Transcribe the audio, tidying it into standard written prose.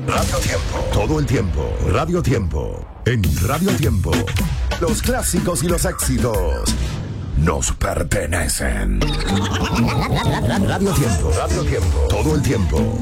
Radio Tiempo. Todo el tiempo. Radio Tiempo. En Radio Tiempo. Los clásicos y los éxitos nos pertenecen. Radio Tiempo. Radio Tiempo. Todo el tiempo.